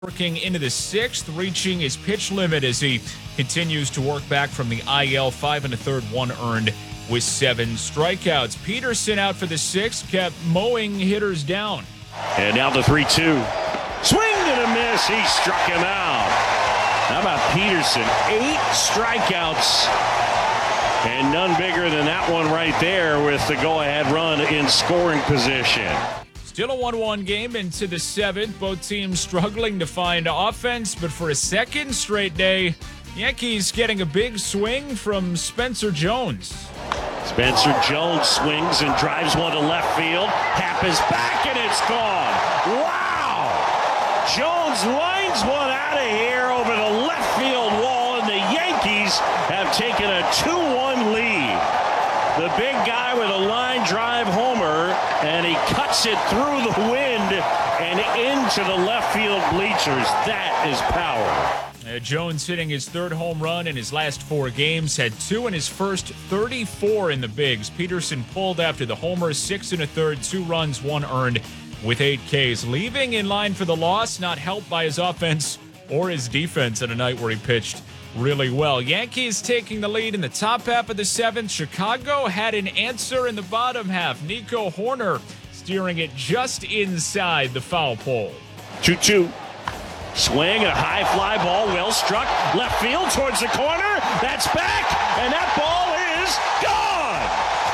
Working into the sixth, reaching his pitch limit as he continues to work back from the IL. 5 1/3, 1 earned with 7 strikeouts. Peterson out for the sixth, kept mowing hitters down. And now the 3-2. Swing and a miss. He struck him out. How about Peterson? 8 strikeouts. And none bigger than that one right there with the go-ahead run in scoring position. Still a 1-1 game into the seventh. Both teams struggling to find offense, but for a second straight day, Yankees getting a big swing from Spencer Jones. Spencer Jones swings and drives one to left field. Happ is back and it's gone. Wow! Jones lines one out of here over the left field wall, and the Yankees have taken a 2-1 lead. The big guy with a line drive homer, and he cuts it through the wind and into the left field bleachers. That is power. Jones hitting his third home run in his last 4 games, had 2 in his first 34 in the bigs. Peterson pulled after the homer, 6 1/3, 2 runs, 1 earned with 8 Ks. Leaving in line for the loss, not helped by his offense or his defense on a night where he pitched really well. Yankees taking the lead in the top half of the seventh. Chicago had an answer in the bottom half. Nico Hoerner steering it just inside the foul pole. 2-2. Swing, a high fly ball, well struck, left field towards the corner. That's back, and that ball is gone.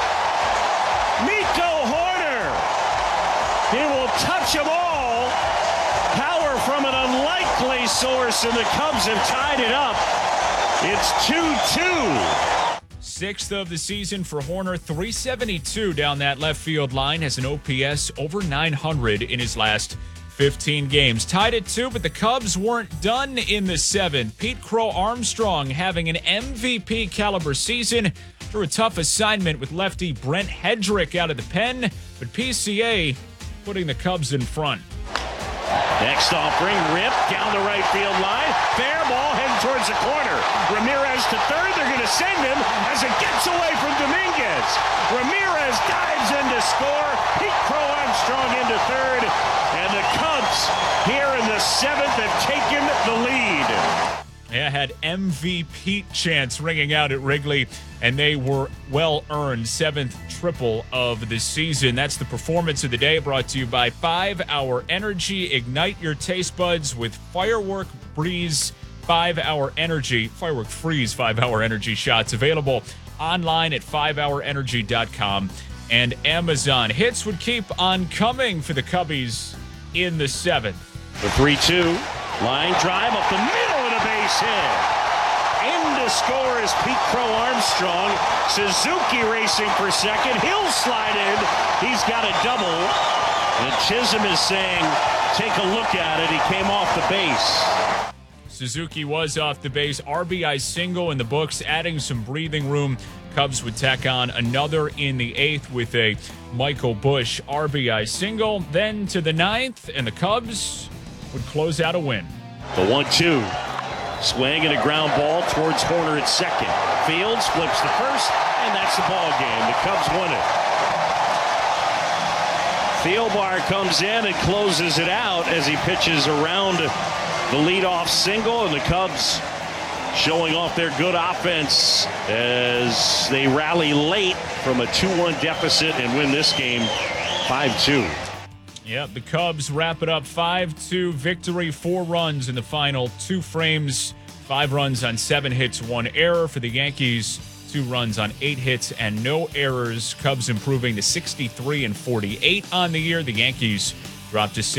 Nico Hoerner. He will touch them all. Power from an unlikely source, and the Cubs have tied it up. It's 2-2. Sixth of the season for Hoerner, 372 down that left field line, has an OPS over 900 in his last 15 games. Tied at 2, but the Cubs weren't done in the seventh. Pete Crow Armstrong having an MVP caliber season through a tough assignment with lefty Brent Hedrick out of the pen, but PCA putting the Cubs in front. Next offering, rip down the right field line. Fair ball heading towards the corner. Ramirez to third. They're going to send him as it gets away from Dominguez. Ramirez dives in to score. Pete Crow Armstrong into third. And the Cubs here in the seventh have taken the lead. Yeah, had MVP chants ringing out at Wrigley, and they were well-earned. 7th triple of the season. That's the performance of the day, brought to you by 5 Hour Energy. Ignite your taste buds with Firework Breeze 5 Hour Energy. Firework Freeze 5 Hour Energy shots available online at 5hourenergy.com and Amazon. Hits would keep on coming for the Cubbies in the seventh. The 3-2. Line drive up the middle of the base hit. In to score is Pete Crow Armstrong. Suzuki racing for second. He'll slide in. He's got a double. And Chisholm is saying, take a look at it. He came off the base. Suzuki was off the base. RBI single in the books, adding some breathing room. Cubs would tack on another in the 8th with a Michael Busch RBI single. Then to the 9th, and the Cubs would close out a win. The 1-2. Swing and a ground ball towards Hoerner at second. Fields flips the first, and that's the ball game. The Cubs won it. Thielbar comes in and closes it out as he pitches around the leadoff single, and the Cubs showing off their good offense as they rally late from a 2-1 deficit and win this game 5-2. Yep, the Cubs wrap it up 5-2 victory, 4 runs in the final 2 frames, 5 runs on 7 hits, 1 error. For the Yankees, 2 runs on 8 hits and no errors. Cubs improving to 63-48 on the year. The Yankees dropped to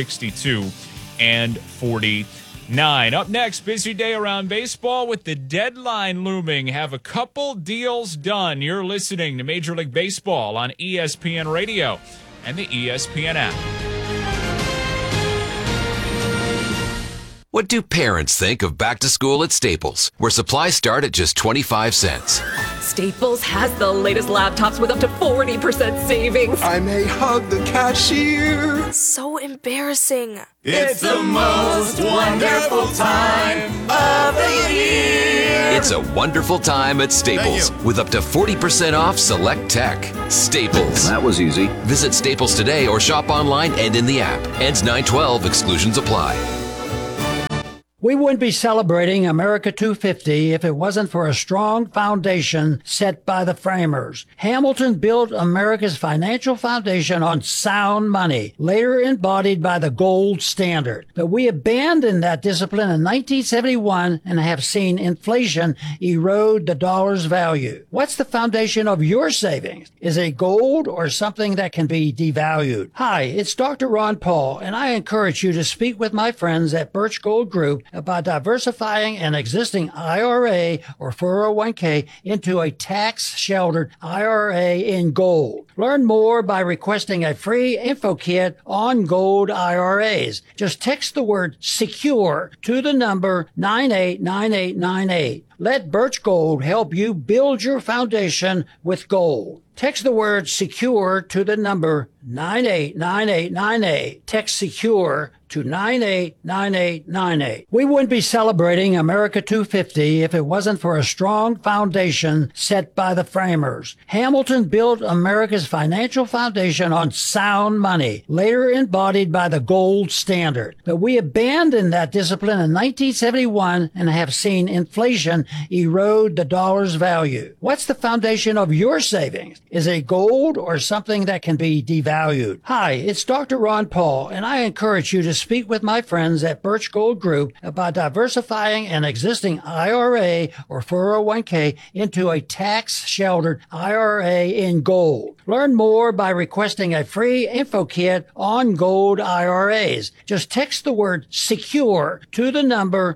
62-49. Up next, busy day around baseball with the deadline looming. Have a couple deals done. You're listening to Major League Baseball on ESPN Radio and the ESPN app. What do parents think of back to school at Staples, where supplies start at just 25 cents? Staples has the latest laptops with up to 40% savings. I may hug the cashier. So embarrassing. It's the most wonderful time of the year. It's a wonderful time at Staples with up to 40% off select tech. Staples. That was easy. Visit Staples today or shop online and in the app. Ends 9/12. Exclusions apply. We wouldn't be celebrating America 250 if it wasn't for a strong foundation set by the framers. Hamilton built America's financial foundation on sound money, later embodied by the gold standard. But we abandoned that discipline in 1971 and have seen inflation erode the dollar's value. What's the foundation of your savings? Is it gold or something that can be devalued? Hi, it's Dr. Ron Paul, and I encourage you to speak with my friends at Birch Gold Group about diversifying an existing IRA or 401k into a tax-sheltered IRA in gold. Learn more by requesting a free info kit on gold IRAs. Just text the word SECURE to the number 989898. Let Birch Gold help you build your foundation with gold. Text the word SECURE to the number 989898. Text SECURE to 989898. We wouldn't be celebrating America 250 if it wasn't for a strong foundation set by the framers. Hamilton built America's financial foundation on sound money, later embodied by the gold standard. But we abandoned that discipline in 1971 and have seen inflation erode the dollar's value. What's the foundation of your savings? Is it gold or something that can be devalued? Hi, it's Dr. Ron Paul, and I encourage you to speak with my friends at Birch Gold Group about diversifying an existing IRA or 401k into a tax-sheltered IRA in gold. Learn more by requesting a free info kit on gold IRAs. Just text the word SECURE to the number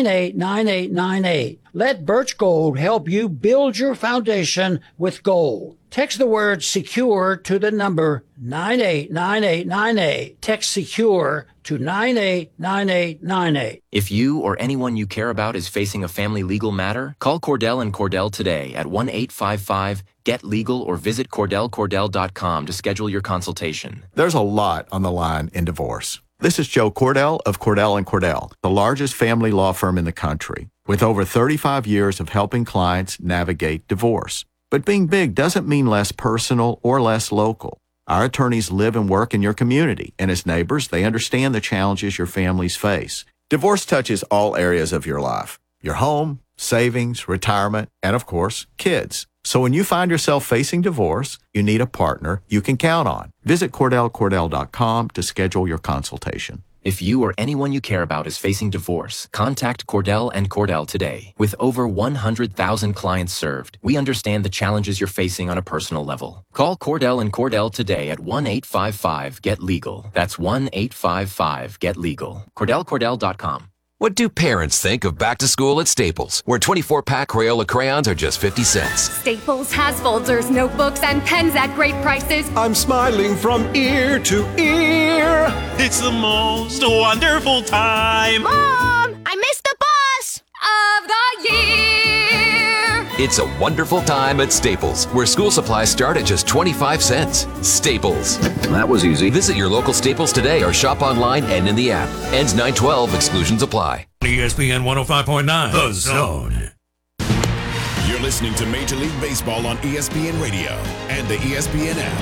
989898. Let Birch Gold help you build your foundation with gold. Text the word SECURE to the number 989898. Text SECURE to 989898. If you or anyone you care about is facing a family legal matter, call Cordell and Cordell today at 1-855-GET-LEGAL or visit CordellCordell.com to schedule your consultation. There's a lot on the line in divorce. This is Joe Cordell of Cordell & Cordell, the largest family law firm in the country, with over 35 years of helping clients navigate divorce. But being big doesn't mean less personal or less local. Our attorneys live and work in your community, and as neighbors, they understand the challenges your families face. Divorce touches all areas of your life: your home, savings, retirement, and of course, kids. So when you find yourself facing divorce, you need a partner you can count on. Visit CordellCordell.com to schedule your consultation. If you or anyone you care about is facing divorce, contact Cordell and Cordell today. With over 100,000 clients served, we understand the challenges you're facing on a personal level. Call Cordell and Cordell today at 1-855-GET-LEGAL. That's 1-855-GET-LEGAL. CordellCordell.com. What do parents think of back to school at Staples, where 24-pack Crayola crayons are just 50 cents? Staples has folders, notebooks, and pens at great prices. I'm smiling from ear to ear. It's the most wonderful time. Mom, I missed the bus of the year. It's a wonderful time at Staples, where school supplies start at just 25 cents. Staples. That was easy. Visit your local Staples today or shop online and in the app. Ends 9/12. Exclusions apply. ESPN 105.9. The Zone. You're listening to Major League Baseball on ESPN Radio and the ESPN app.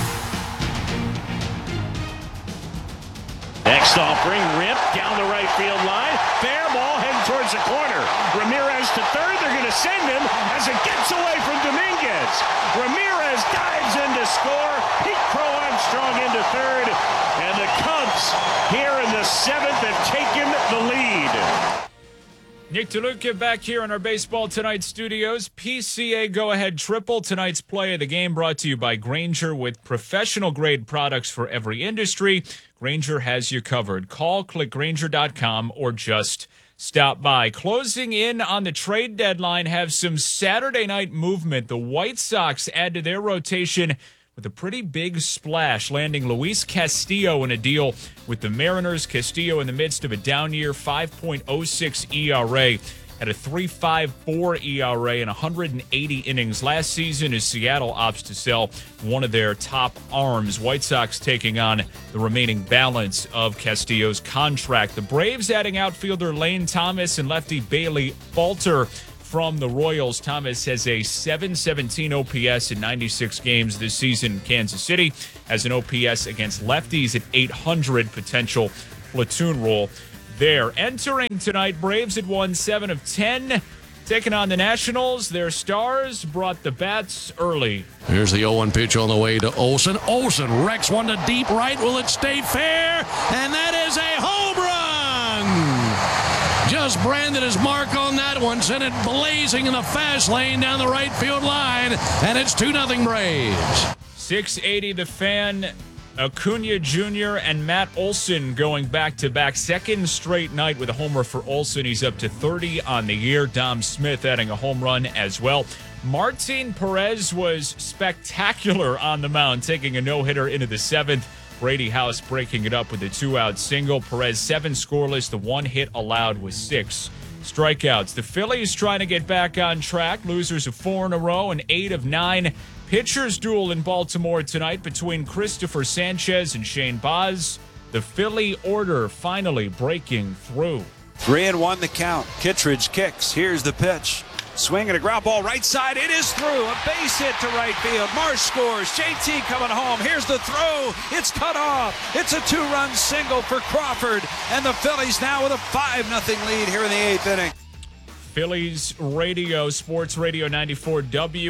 Next offering, Rip down the right field line. Fair ball heading towards the corner. Ramirez to third. They're going to send him as it gets away from Dominguez. Ramirez dives in to score. Pete Crow Armstrong into third. And the Cubs here in the seventh have taken the lead. Nick DeLuca back here in our Baseball Tonight studios. PCA go-ahead triple. Tonight's play of the game brought to you by Grainger, with professional-grade products for every industry. Grainger has you covered. Call, click Grainger.com, or just stop by. Closing in on the trade deadline, have some Saturday night movement. The White Sox add to their rotation with a pretty big splash, landing Luis Castillo in a deal with the Mariners. Castillo in the midst of a down year, 5.06 ERA. At a 3.54 ERA in 180 innings last season, as Seattle opts to sell one of their top arms. White Sox taking on the remaining balance of Castillo's contract. The Braves adding outfielder Lane Thomas and lefty Bailey Falter from the Royals. Thomas has a 717 OPS in 96 games this season in Kansas City, has an OPS against lefties at 800, potential platoon role there. Entering tonight, Braves had won 7 of 10. Taking on the Nationals, their stars brought the bats early. Here's the 0-1 pitch on the way to Olsen. Olsen wrecks one to deep right. Will it stay fair? And that is a home run! Just branded his mark on that one. Sent it blazing in the fast lane down the right field line. And it's 2-0 Braves. 680 The Fan. Acuna Jr. and Matt Olson going back-to-back. Second straight night with a homer for Olson. He's up to 30 on the year. Dom Smith adding a home run as well. Martin Perez was spectacular on the mound, taking a no-hitter into the 7th. Brady House breaking it up with a 2-out single. Perez 7 scoreless. The 1 hit allowed was 6 strikeouts. The Phillies trying to get back on track. Losers of 4 in a row and 8 of 9. Pitchers duel in Baltimore tonight between Christopher Sanchez and Shane Baz. The Philly order finally breaking through. 3-1 the count. Kittredge kicks. Here's the pitch. Swing and a ground ball right side. It is through. A base hit to right field. Marsh scores. JT coming home. Here's the throw. It's cut off. It's a 2-run single for Crawford. And the Phillies now with a 5-0 lead here in the 8th inning. Phillies radio, Sports Radio 94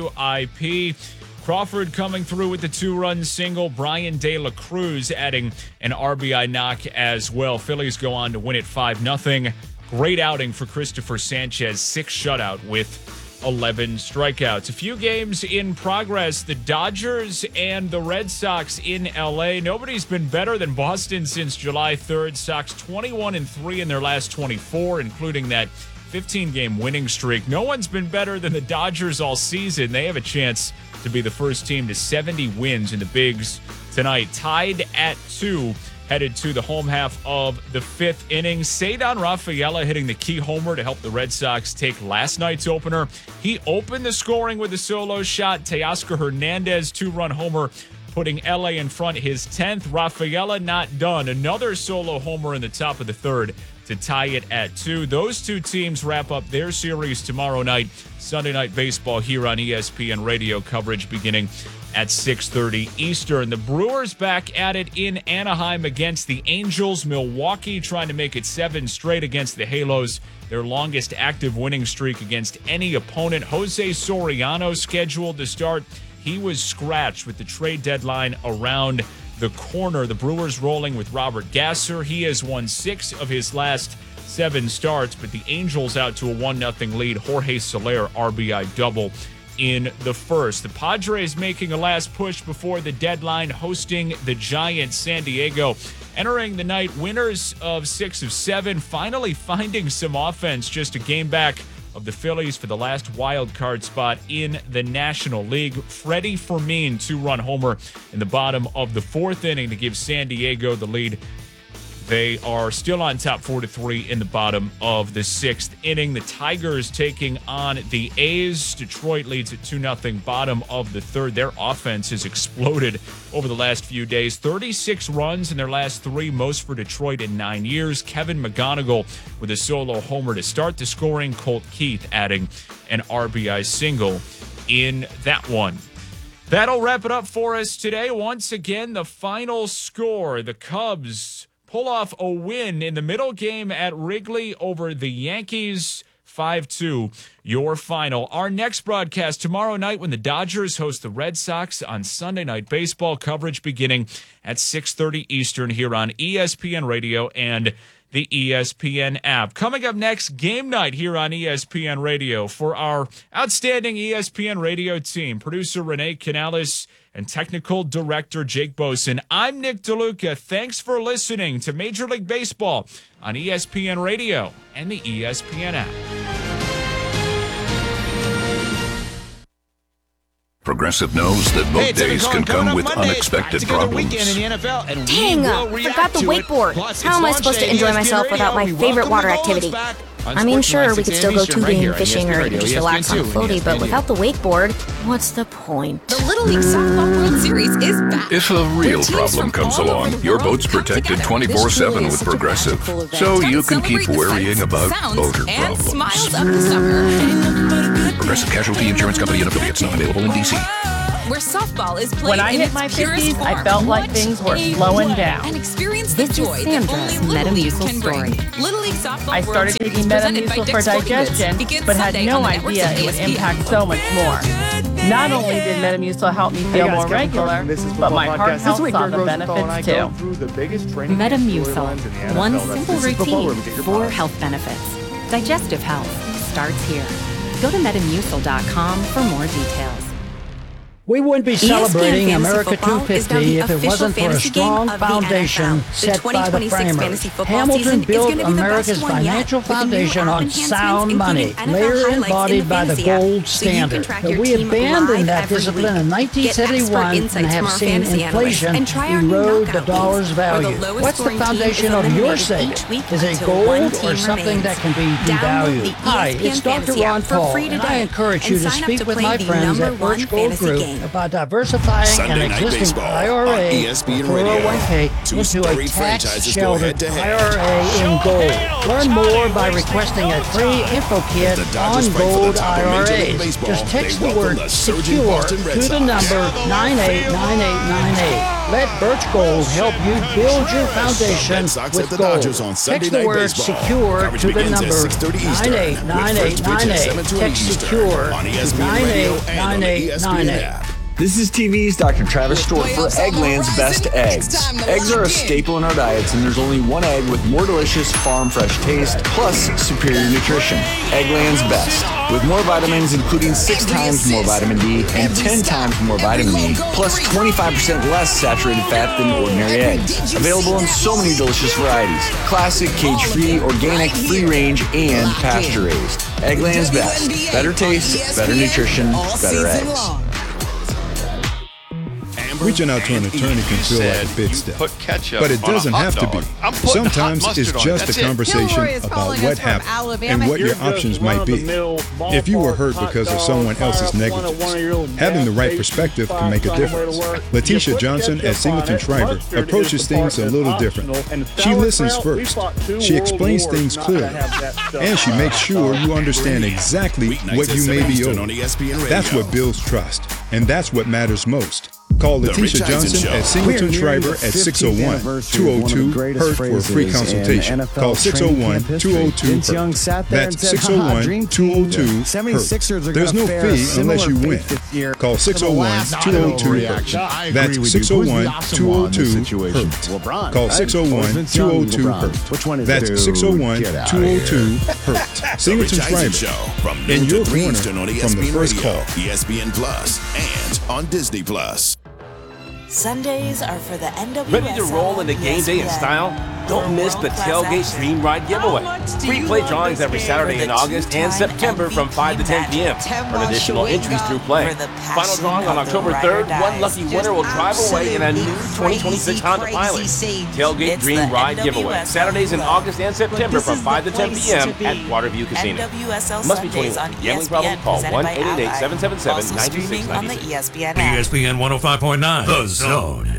WIP. Crawford coming through with the 2-run single. Brian De La Cruz adding an RBI knock as well. Phillies go on to win it 5-0. Great outing for Christopher Sanchez. 6 shutout with 11 strikeouts. A few games in progress. The Dodgers and the Red Sox in L.A. Nobody's been better than Boston since July 3rd. Sox 21-3 in their last 24, including that 15-game winning streak. No one's been better than the Dodgers all season. They have a chance to be the first team to 70 wins in the Bigs tonight. Tied at 2, headed to the home half of the 5th inning. Ceddanne Rafaela hitting the key homer to help the Red Sox take last night's opener. He opened the scoring with a solo shot. Teoscar Hernandez 2-run homer, putting LA in front, his 10th. Rafaela not done. Another solo homer in the top of the 3rd to tie it at 2. Those two teams wrap up their series tomorrow night. Sunday Night Baseball here on ESPN Radio, coverage beginning at 6:30 Eastern. The Brewers back at it in Anaheim against the Angels. Milwaukee trying to make it 7 straight against the Halos, their longest active winning streak against any opponent. Jose Soriano scheduled to start. He was scratched with the trade deadline around the corner. The Brewers rolling with Robert Gasser. He has won 6 of his last 7 starts, but the Angels out to a 1-0 lead. Jorge Soler RBI double in the 1st. The Padres making a last push before the deadline, hosting the Giants. San Diego entering the night winners of 6 of 7, finally finding some offense, just a game back of the Phillies for the last wild card spot in the National League. Freddie Fermin 2-run homer in the bottom of the 4th inning to give San Diego the lead. They are still on top 4-3 in the bottom of the 6th inning. The Tigers taking on the A's. Detroit leads at 2-0 bottom of the 3rd. Their offense has exploded over the last few days. 36 runs in their last 3, most for Detroit in 9 years. Kevin McGonigal with a solo homer to start the scoring. Colt Keith adding an RBI single in that one. That'll wrap it up for us today. Once again, the final score. The Cubs pull off a win in the middle game at Wrigley over the Yankees, 5-2, your final. Our next broadcast tomorrow night when the Dodgers host the Red Sox on Sunday Night Baseball, coverage beginning at 6:30 Eastern here on ESPN Radio and the ESPN app. Coming up next, game night here on ESPN Radio for our outstanding ESPN Radio team. Producer Renee Canales and technical director Jake Boson. I'm Nick DeLuca. Thanks for listening to Major League Baseball on ESPN Radio and the ESPN app. Progressive knows that both days can come with unexpected problems. Dang, forgot the wakeboard. How am I supposed to enjoy myself without my favorite water activity? I mean, sure, we could still go tubing, fishing, or even just relax on a floaty, but without the wakeboard, what's the point? The Little League Softball World Series is back. If a real problem comes along, your boat's protected 24/7 with Progressive, so you can keep worrying about boater problems. Smiles of the summer. Progressive Casualty Insurance Company and affiliates, not available in D.C. where softball is played When I in hit its my purest 50s, I form. felt like things were slowing down. And experience the This joy is that Sandra's only Little League Metamucil can bring. story. Little League Softball I started World Series taking presented by Metamucil for Dick's Sporting Goods digestion, begins but had Sunday no on the networks idea of it would ESPN. impact so much more. Not only did Metamucil help me feel more regular, but my heart health saw the benefits too. Metamucil. One simple routine, 4 health benefits. Digestive health starts here. Go to Metamucil.com for more details. We wouldn't be celebrating America 250 if it wasn't for a strong foundation set by the framers. Hamilton built America's financial foundation on sound money, later embodied by the gold standard. But we abandoned that discipline in 1971 and have seen inflation erode the dollar's value. What's the foundation of your savings? Is it gold or something that can be devalued? Hi, it's Dr. Ron Paul, and I encourage you to speak with my friends at Birch Gold Group about diversifying Sunday an Night existing Baseball IRA on ESPN or Radio. 401k Two into a storied franchises go tax-sheltered head-to-head. IRA in gold. Learn more by requesting a free info kit The Dodgers on fight for the gold top of Major League IRAs. Baseball. Just text They the welcome word the surging secure Boston Red to the Sox. number 989898. Let Birch Gold help you build your foundation Red Sox at with the gold. Dodgers on Sunday Text the Night word Baseball. secure Coverage to the begins at number 6:30 Eastern, with first pitch at 989898. 7:20 Text Eastern secure on to ESPN Radio and on the ESPN 989898. app. This is TV's Dr. Travis Stewart for Eggland's Best Eggs. Eggs are a staple in our diets, and there's only one egg with more delicious farm fresh taste, plus superior nutrition. Eggland's Best, with more vitamins, including 6 times more vitamin D and 10 times more vitamin E, plus 25% less saturated fat than ordinary eggs. Available in so many delicious varieties: classic, cage-free, organic, free-range, and pasture-raised. Eggland's Best. Better taste, better nutrition, better eggs. Reaching out to an attorney can feel like a big step, but it doesn't have to be. Sometimes it's just a conversation about what happened and what your options might be. If you were hurt because of someone else's negligence, having the right perspective can make a difference. Letitia Johnson at Singleton Schreiber approaches things a little different. She listens first, she explains things clearly, and she makes sure you understand exactly what you may be owed. That's what builds trust, and that's what matters most. Call Letitia Johnson at Singleton Schreiber at 601-202-HURT for a free consultation. Call 601-202-HURT. That's 601-202-HURT. There's no fee unless you win. Call 601-202-HURT. That's 601-202-HURT. Call 601-202-HURT. That's 601-202-HURT. Singleton Schreiber, in your corner from the first call. ESPN Plus and on Disney Plus. Sundays are for the NWSL. Ready to roll into game day in style? Don't miss the Tailgate Dream Ride giveaway. Free play drawings every Saturday in August and September from 5 to 10 p.m. Earn additional entries through play. Final drawing on October 3rd. One lucky winner will drive away in a new 2026 Honda Pilot. Tailgate Dream Ride giveaway. Saturdays in August and September from 5 to 10 p.m. at Waterview Casino. Must be 21. Gambling problem? Call 1-888-777-9696. ESPN 105.9 The Zone.